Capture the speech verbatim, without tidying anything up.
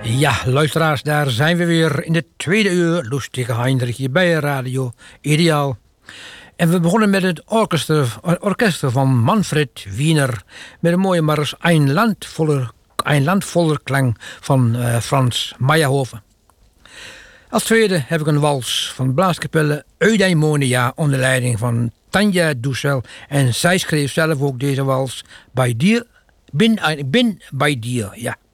Ja, luisteraars, daar zijn we weer in de tweede uur. Lustige Heinrich hier bij Radio Ideaal. En we begonnen met het orkester, orkester van Manfred Wiener. Met een mooie mars Ein Land voller, Ein Land voller Klang van uh, Frans Meyerhoven. Als tweede heb ik een wals van blaaskapelle Eudaimonia onder leiding van Tanja Dussel. En zij schreef zelf ook deze wals bij Dier. Bin, bin bij Dier, ja.